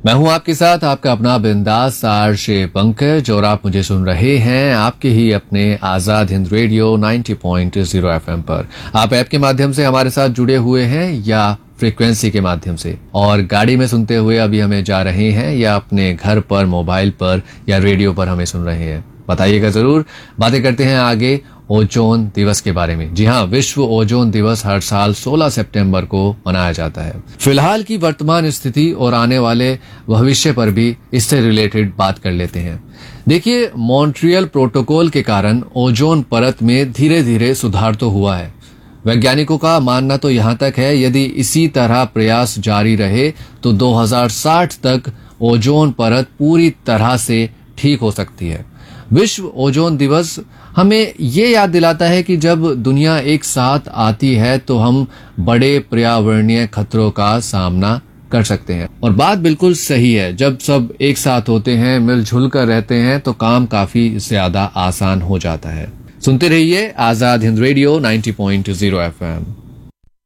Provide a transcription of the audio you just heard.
मैं हूं आपके साथ आपका अपना बिंदास आरजे पंकज और आप मुझे सुन रहे हैं आपके ही अपने आजाद हिंद रेडियो 90.0 एफएम पर। आप ऐप के माध्यम से हमारे साथ जुड़े हुए हैं या फ्रीक्वेंसी के माध्यम से, और गाड़ी में सुनते हुए अभी हमें जा रहे हैं या अपने घर पर, मोबाइल पर या रेडियो पर हमें सुन रहे हैं। बताइएगा जरूर। बातें करते हैं आगे ओजोन दिवस के बारे में। जी हाँ, विश्व ओजोन दिवस हर साल 16 सितंबर को मनाया जाता है। फिलहाल की वर्तमान स्थिति और आने वाले भविष्य पर भी इससे रिलेटेड बात कर लेते हैं। देखिए, मॉन्ट्रियल प्रोटोकॉल के कारण ओजोन परत में धीरे धीरे सुधार तो हुआ है। वैज्ञानिकों का मानना तो यहाँ तक है, यदि इसी तरह प्रयास जारी रहे तो 2060 तक ओजोन परत पूरी तरह से ठीक हो सकती है। विश्व ओजोन दिवस हमें ये याद दिलाता है कि जब दुनिया एक साथ आती है तो हम बड़े पर्यावरणीय खतरों का सामना कर सकते हैं। और बात बिल्कुल सही है, जब सब एक साथ होते हैं, मिलजुल कर रहते हैं तो काम काफी ज्यादा आसान हो जाता है। सुनते रहिए आजाद हिंद रेडियो 90.0 एफएम।